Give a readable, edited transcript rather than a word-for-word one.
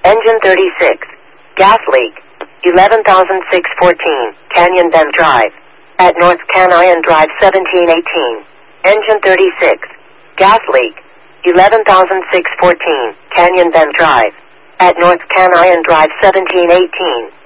Engine 36. Gas leak. 11,614, Canyon Bend Drive. At North Canyon Drive 1718. Engine 36. Gas leak. 11,614, Canyon Bend Drive. At North Canyon Drive 1718.